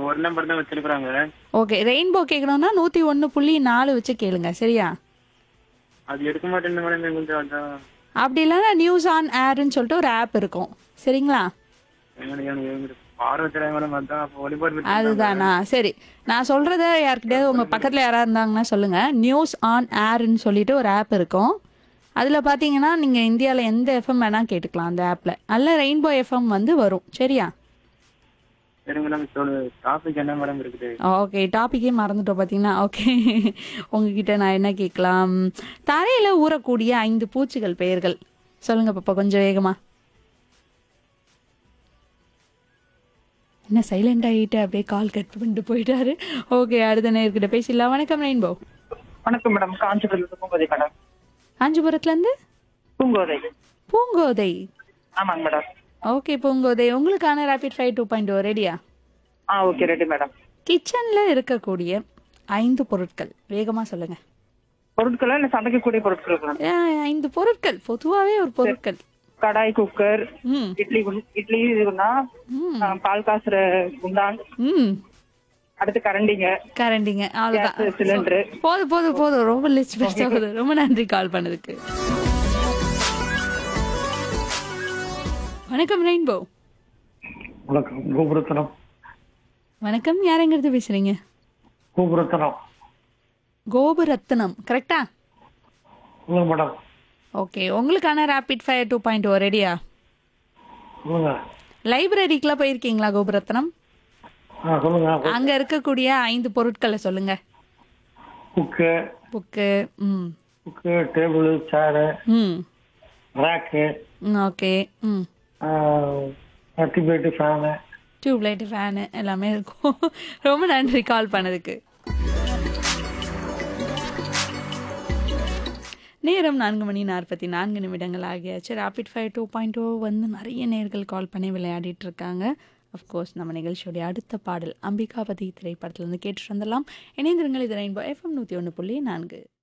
ஒரு நம்பர் தான் வச்சிருக்காங்க. ஓகே. ரெயின்போ கேட்கணும்னா 101.4 வச்சு கேளுங்க. சரியா? அது எடுக்க மாட்டேன்னு மேடம் எங்களுக்கு அதான். அப்படி இல்லைன்னா நியூஸ் ஆன் ஏர்ன்னு சொல்லிட்டு ஒரு ஆப் இருக்கும். சரிங்களா? எங்களுக்கு பார்வை தெரியாது மேடம், அதான் அப்போ ஒளிபரப்பு இருந்தாங்க. அதுதானா? சரி. நான் சொல்றத யார்கிட்டயாவது உங்க பக்கத்துல யாராவது இருந்தாங்கன்னா சொல்லுங்க. நியூஸ் ஆன் ஏர்ன்னு சொல்லிட்டு ஒரு ஆப் இருக்கும். அதுல பாத்தீங்கன்னா நீங்க இந்தியால எந்த எஃப்எம் வேணா கேட்டுக்கலாம் அந்த ஆப்ல. அல்ல ரெயின்போ எஃப்எம் வந்து வரும். சரியா? சரி மேடம், சொல்லு டாபிக் என்ன மேடம் இருக்குது? ஓகே. டாபிக்கே மறந்துட்டோம் பாத்தீங்கன்னா. ஓகே. உங்ககிட்ட நான் என்ன கேட்கலாம்? தரையில ஊறக்கூடிய 5 பூச்சிகள் பெயர்கள் சொல்லுங்க பாப்பா கொஞ்சம் வேகமா. என்ன சைலண்ட் ஆகிட்டு அப்படியே கால் கட் பண்ணிட்டு போயிட்டாரு. ஓகே. அடுத்த நேர்கிட்ட பேசிடலாம். வணக்கம் ரெயின்போ. வணக்கம் மேடம். காஞ்சிபுரத்துல பூங்கோதை மேடம். காஞ்சிபுரத்துல இருந்து பூங்கோதை. பூங்கோதை. ஆமாங்க மேடம். ஓகே பூங்கோதை. உங்களுக்கான ரேபிட் ஃபயர் 2.0 ரெடியா? Okay ready madam. கிச்சன்ல இருக்கக்கூடிய 5 பொருட்கள் வேகமா சொல்லுங்க. பொருட்களா இல்ல சமைக்கக்கூடிய பொருட்கள் மேடம்? 5 பொருட்கள் பொதுவாவே ஒரு பொருட்கள். கடாய், குக்கர், ம் இட்லி இதுனா பால் காசுற குண்டான், ம் அடுத்து கரண்டிங்க, கரண்டிங்க. அவ்வளவுதான். Gas cylinder. போதும் போதும் போதும். ரொம்ப லிஸ்ட் பெருசா போகுது. ரொம்ப நன்றி கால் பண்ணதுக்கு. வணக்கம் ரெயின்போ. வணக்கம். கோபுரத்தனம். வணக்கம். யாரெங்கிறது பேசுறீங்க? கோபுரத்தனம். கோபுரத்னம். கரெக்டா? சொல்லுங்க மேடம். ஓகே. உங்களுக்கான ரேபிட் ஃபயர் 2.0 ரெடியா? சொல்லுங்க. லைப்ரரிக்குலாம் போயிருக்கீங்களா கோபுரத்னம்? சொல்லுங்க. அங்க இருக்கக்கூடிய 5 பொருட்களை சொல்லுங்க. Book, book. ம் டேபிள், சேரு, ம் ரேக்கு, ஓகே. ம் டிபேட்டு, ஃபேனு. டியூப்லைட், ஃபேனு எல்லாமே இருக்கும். ரொம்ப நன்றி கால் பண்ணதுக்கு. நேரம் 4:44 ஆகியாச்சு. ரேபிட் ஃபயர் 2.0 வந்து நிறைய நேர்கள் கால் பண்ணி விளையாடிட்டு இருக்காங்க. அஃப்கோர்ஸ் நம்ம நிகழ்ச்சியோடைய அடுத்த பாடல் அம்பிகாபதி திரைப்படத்திலிருந்து கேட்டுட்டு வந்துடலாம். இணைந்திருங்கள். இது ரெயின்போ FM 101.4.